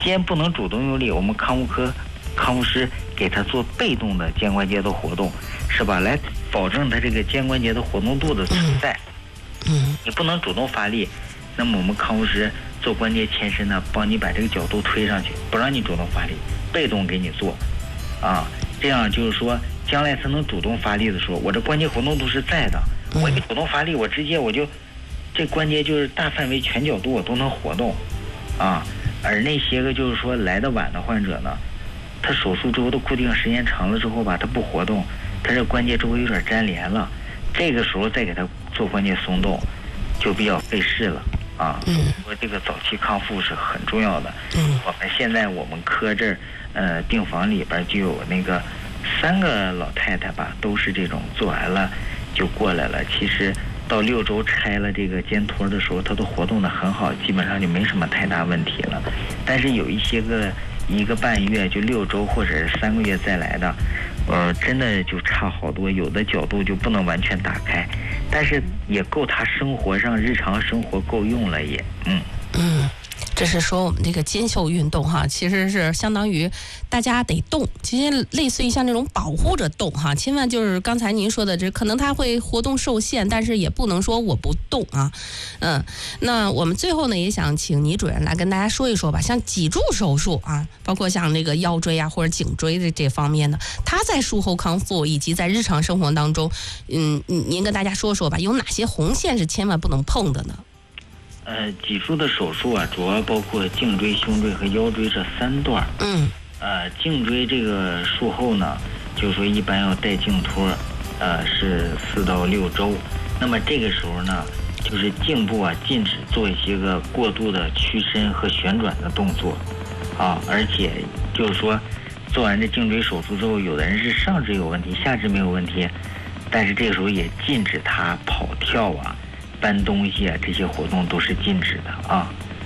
肩不能主动用力，我们康复师给他做被动的肩关节的活动，是吧？来保证他这个肩关节的活动度的存在。你不能主动发力，那么我们康复师做关节前伸呢，帮你把这个角度推上去，不让你主动发力，被动给你做，这样就是说，将来他能主动发力的时候，我这关节活动度是在的。我一主动发力，我直接我就这关节就是大范围全角度我都能活动，而那些个就是说来的晚的患者呢，他手术之后的固定时间长了之后吧，他不活动，他这关节周围有点粘连了，这个时候再给他做关节松动，就比较费事了。说这个早期康复是很重要的。我们现在我们科这儿，病房里边就有那个3个老太太吧，都是这种做完了就过来了。其实到6周拆了这个肩托的时候，她都活动的很好，基本上就没什么太大问题了。但是有一些个1个半月就6周或者是3个月再来的，真的就差好多，有的角度就不能完全打开，但是也够他生活上日常生活够用了也。 这是说我们这个肩袖运动哈，其实是相当于大家得动，其实类似于像这种保护着动哈，千万就是刚才您说的，这可能它会活动受限，但是也不能说我不动啊。那我们最后呢，也想请倪主任来跟大家说一说吧，像脊柱手术啊，包括像那个腰椎啊或者颈椎的这方面的，它在术后康复以及在日常生活当中，您跟大家说说吧，有哪些红线是千万不能碰的呢？ 脊柱的手术啊，主要包括颈椎、胸椎和腰椎这3段。颈椎这个术后呢，就是说一般要带颈托，是4到6周。那么这个时候呢，就是颈部啊禁止做一些个过度的屈伸和旋转的动作，而且就是说做完这颈椎手术之后，有的人是上肢有问题，下肢没有问题，但是这个时候也禁止他跑跳啊、搬东西啊，这些活动都是禁止的。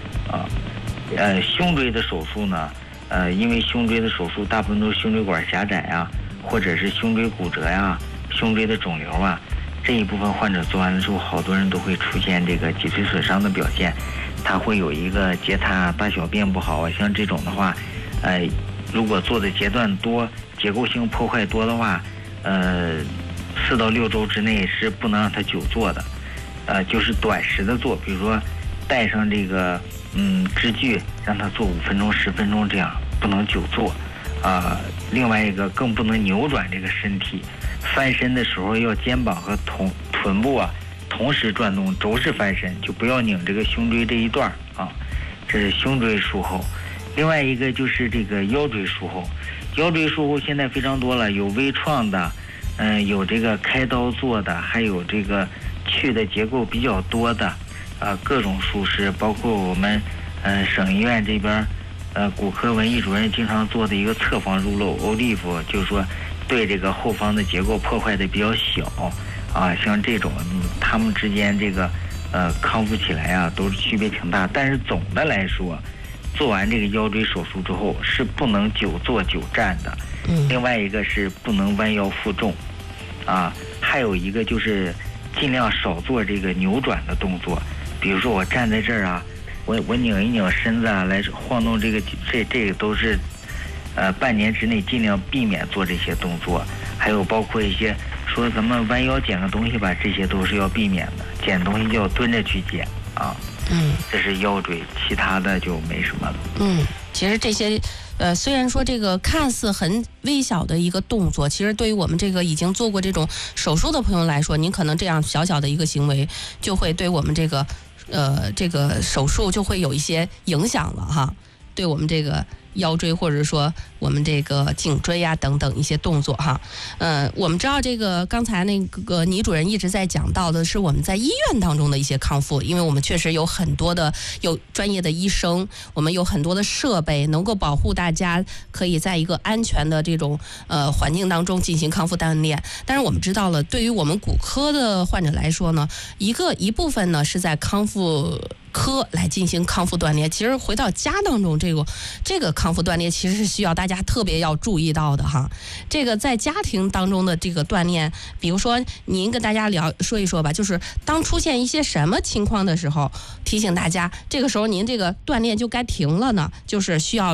胸椎的手术呢，因为胸椎的手术大部分都是胸椎管狭窄啊，或者是胸椎骨折呀、胸椎的肿瘤啊，这一部分患者做完了之后，好多人都会出现这个脊髓损伤的表现，他会有一个截瘫、大小便不好啊，像这种的话，如果做的阶段多、结构性破坏多的话，4到6周之内是不能让他久坐的。就是短时的做，比如说带上这个支具，让他做5分钟、10分钟这样，不能久坐。另外一个更不能扭转这个身体，翻身的时候要肩膀和臀部啊同时转动，轴式翻身，就不要拧这个胸椎这一段啊。这是胸椎术后。另外一个就是这个腰椎术后，腰椎术后现在非常多了，有微创的，有这个开刀做的，还有这个去的结构比较多的，各种术式，包括我们省医院这边骨科文艺主任经常做的一个侧方入漏 Olive， 就是说对这个后方的结构破坏的比较小像这种他们之间这个康复起来啊都是区别挺大，但是总的来说，做完这个腰椎手术之后是不能久坐久站的。另外一个是不能弯腰负重还有一个就是尽量少做这个扭转的动作，比如说我站在这儿啊，我拧一拧身子来晃动这个都是半年之内尽量避免做这些动作。还有包括一些说咱们弯腰捡个东西吧，这些都是要避免的，捡东西就要蹲着去捡这是腰椎，其他的就没什么了。 其实这些虽然说这个看似很微小的一个动作，其实对于我们这个已经做过这种手术的朋友来说，您可能这样小小的一个行为就会对我们这个手术就会有一些影响了哈，对我们这个腰椎或者说我们这个颈椎呀等等一些动作哈。我们知道这个刚才那个倪主任一直在讲到的是我们在医院当中的一些康复，因为我们确实有很多的有专业的医生，我们有很多的设备能够保护大家可以在一个安全的这种环境当中进行康复锻炼。但是我们知道了，对于我们骨科的患者来说呢，一部分呢是在康复科来进行康复锻炼。其实回到家当中，这个康复锻炼其实是需要大家特别要注意到的哈。这个在家庭当中的这个锻炼，比如说您跟大家说一说吧，就是当出现一些什么情况的时候，提醒大家，这个时候您这个锻炼就该停了呢？就是需要